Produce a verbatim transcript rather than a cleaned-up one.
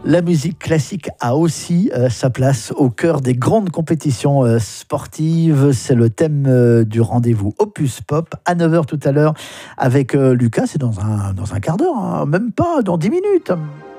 La musique classique a aussi euh, sa place au cœur des grandes compétitions euh, sportives. C'est le thème euh, du rendez-vous Opus Pop à neuf heures tout à l'heure avec euh, Lucas. C'est dans un, dans un quart d'heure, hein, même pas, dans dix minutes.